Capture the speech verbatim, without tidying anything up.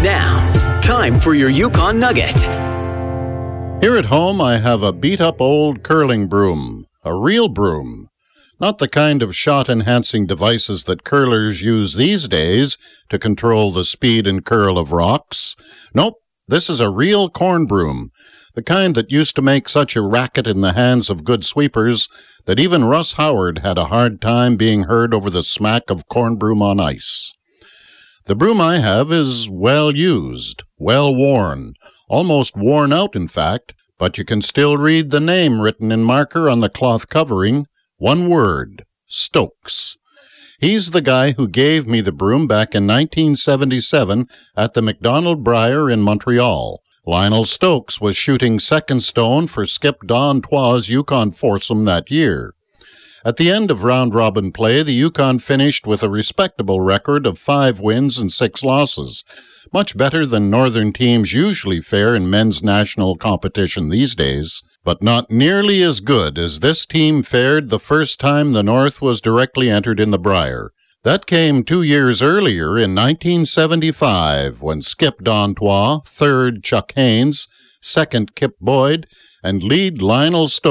Now, time for your Yukon Nugget. Here at home, I have a beat-up old curling broom, a real broom. Not the kind of shot-enhancing devices that curlers use these days to control the speed and curl of rocks. Nope, this is a real corn broom, the kind that used to make such a racket in the hands of good sweepers that even Russ Howard had a hard time being heard over the smack of corn broom on ice. The broom I have is well used, well worn, almost worn out in fact, but you can still read the name written in marker on the cloth covering, one word, Stokes. He's the guy who gave me the broom back in nineteen seventy-seven at the Macdonald Brier in Montreal. Lionel Stokes was shooting second stone for Skip Dontois' Yukon foursome that year. At the end of round-robin play, the Yukon finished with a respectable record of five wins and six losses, much better than northern teams usually fare in men's national competition these days, but not nearly as good as this team fared the first time the North was directly entered in the Brier. That came two years earlier in nineteen seventy-five, when Skip Dontois, third Chuck Haynes, second Kip Boyd, and lead Lionel Stokes